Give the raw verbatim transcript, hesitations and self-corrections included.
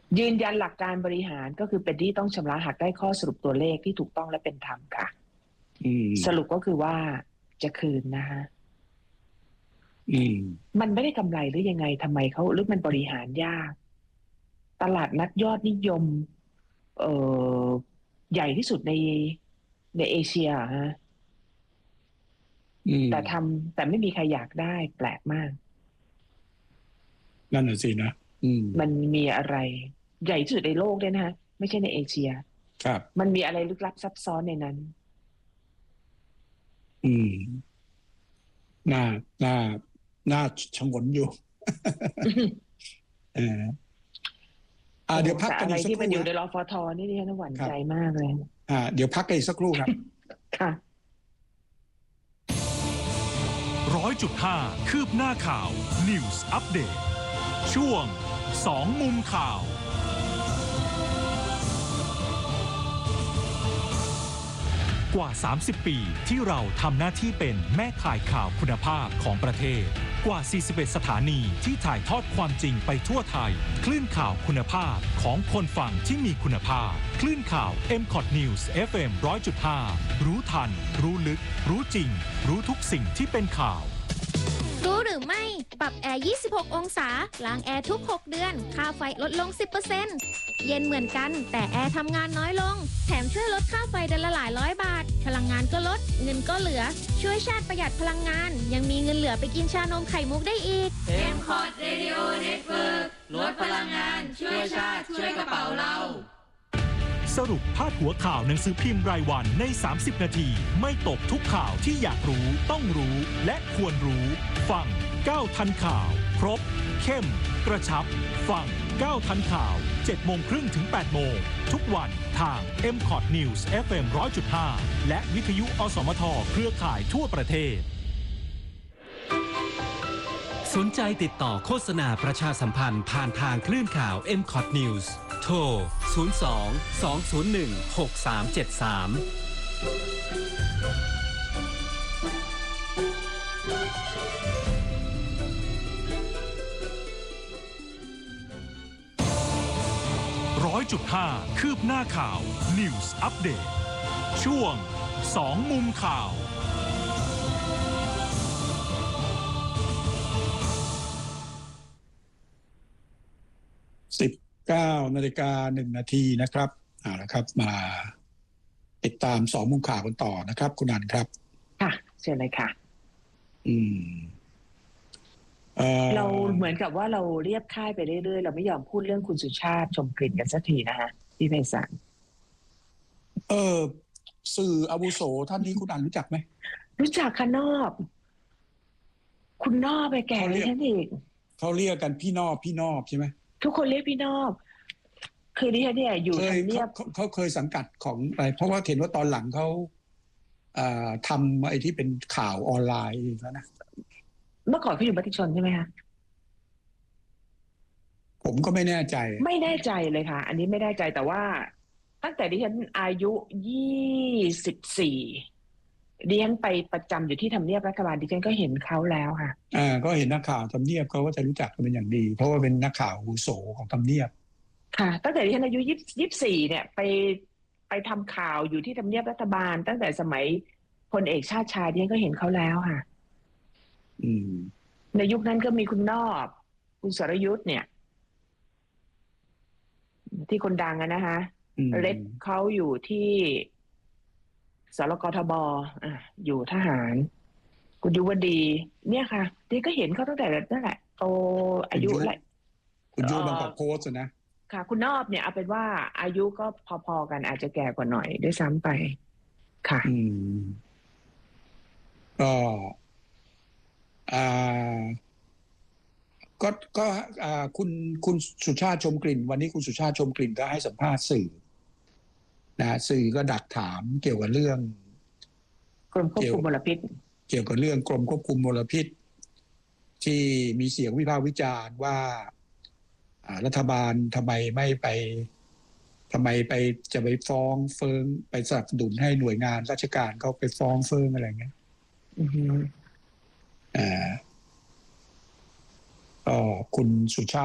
ยืนยันหลักการบริหารก็คือเป็นที่ต้องชำระหากได้ข้อสรุปตัวเลขที่ถูกต้องและเป็นธรรมค่ะสรุปก็คือว่าจะคืนนะคะมันไม่ได้กำไรหรือยังไงทำไมเขาหรือมันบริหารยากตลาดนัดยอดนิยมเอ่อใหญ่ที่สุดในในเอเชียฮะแต่ทำแต่ไม่มีใครอยากได้แปลกมากนั่นน่ะสินะมันมีอะไรใหญ่ที่สุดในโลกด้วยนะฮะไม่ใช่ในเอเชียครับมันมีอะไรลึกลับซับซ้อนในนั้นอืมน่าน่าน่าชงนอยู่ เอออ่าเดี๋ยวพักกันอีกสักครู่อะไรที่มันอยู่ในรฟทนี่ดิฉันหวั่นใจมากเลยอ่าเดี๋ยวพักกันอีกสักครู่ครับค่ะร้อยจุดห้าคืบหน้าข่าว News Update ช่วงสองมุมข่าวกว่าสามสิบปีที่เราทำหน้าที่เป็นแม่ข่ายข่าวคุณภาพของประเทศกว่าสี่สิบเอ็ดสถานีที่ถ่ายทอดความจริงไปทั่วไทยคลื่นข่าวคุณภาพของคนฟังที่มีคุณภาพคลื่นข่าว เอ็ม คอท News เอฟ เอ็ม หนึ่งร้อยจุดห้า รู้ทันรู้ลึกรู้จริงรู้ทุกสิ่งที่เป็นข่าวรู้หรือไม่ปรับแอร์ยี่สิบหกองศาล้างแอร์ทุกหกเดือนค่าไฟลดลง สิบเปอร์เซ็นต์ เย็นเหมือนกันแต่แอร์ทำงานน้อยลงแถมช่วยลดค่าไฟเดือนละหลายร้อยบาทพลังงานก็ลดเงินก็เหลือช่วยชาติประหยัดพลังงานยังมีเงินเหลือไปกินชานมไข่มุกได้อีกเอ็ม คอท Radio Network ลดพลังงานช่วยชาติช่วยกระเป๋าเราสรุปพาดหัวข่าวหนังสือพิมพ์รายวันในสามสิบนาทีไม่ตกทุกข่าวที่อยากรู้ต้องรู้และควรรู้ฟังเก้าทันข่าวครบเข้มกระชับฟังเก้าทันข่าวเจ็ดโมงครึ่งถึงแปดโมงทุกวันทาง เอ็ม คอท News เอฟ เอ็ม หนึ่งร้อยจุดห้า และวิทยุอสมทเครือข่ายทั่วประเทศสนใจติดต่อโฆษณาประชาสัมพันธ์ผ่านทางคลื่นข่าว เอ็ม คอท News โทร ศูนย์ สอง สอง ศูนย์ หนึ่ง หก สาม เจ็ด สามร้อยจุดห้าคืบหน้าข่าว News Update ช่วงสองมุมข่าวสิบเก้านาฬิกาหนึ่งนาทีนะครับเอาละครับมาติดตามสองมุมข่าวกันต่อนะครับคุณอันครับค่ะเชิญเลยค่ะอืมเอ่อเราเหมือนกับว่าเราเรียบค่ายไปเรื่อยๆเราไม่ยอมพูดเรื่องคุณสุชาติชมกลิ่นกันสักทีนะฮะพี่ไพศาลเออสื่ออาวุโสท่านนี้คุณอันรู้จักไหมรู้จักค่ะนอบคุณนอบไปแก่เลยท่านอีกเขาเรียกกันพี่นอบพี่นอบใช่ไหมทุกคนเรียกพี่นอบคือดิฉันเนี่ยอยู่ทำเนียบเขาเคยสังกัดของอะไรเพราะว่าเห็นว่าตอนหลังเขาทำไอ้ที่เป็นข่าวออนไลน์แล้วนะเมื่อก่อนเขาอยู่มติชนใช่ไหมคะผมก็ไม่แน่ใจไม่แน่ใจเลยค่ะอันนี้ไม่แน่ใจแต่ว่าตั้งแต่ดิฉันอายุยี่สิบสี่ดิฉันไปประจำอยู่ที่ทำเนียบรัฐบาลดิฉันก็เห็นเขาแล้วค่ะอ่าก็เห็นนักข่าวทำเนียบเขาก็จะรู้จักกันเป็นอย่างดีเพราะว่าเป็นนักข่าวอาวุโสของทำเนียบค่ะตั้งแต่ดิฉันอายุยี่สิบสี่เนี่ยไปไปทำข่าวอยู่ที่ทำเนียบรัฐบาลตั้งแต่สมัยพลเอกชาติชายดิฉันก็เห็นเขาแล้วค่ะอืมในยุคนั้นก็มีคุณนอบคุณสรยุทธเนี่ยที่คนดังอะนะคะเล็กเขาอยู่ที่สรกทบอ่ะอยู่ทหารคุณยุวดีเนี่ยค่ะที่ก็เห็นเขาตั้งแต่นั่นแหละโตอายุแหละคุณยุบางกอกโพสต์นะค่ะคุณนอบเนี่ยเอาเป็นว่าอายุก็พอๆกันอาจจะแก่กว่าหน่อยด้วยซ้ำไปค่ะอืมก็อ่าก็ก็อ่าคุณคุณสุชาติชมกลิ่นวันนี้คุณสุชาติชมกลิ่นก็ให้สัมภาษณ์สื่อนะสื่อก็ดักถามเกี่ยวกับเรื่องกรมควบคุมมลพิษเกี่ยวกับเรื่องกรมควบคุมมลพิษที่มีเสียงวิพากษ์วิจารณ์ว่ารัฐบาลทำไมไม่ไปทำไมไปจะไปฟ้องเฟิงไปสนับสนุนให้หน่วยงานราชการเขาไปฟ้องเฟิงอะไรเงี้ยอือฮึอ่าก็คุณสุชาติ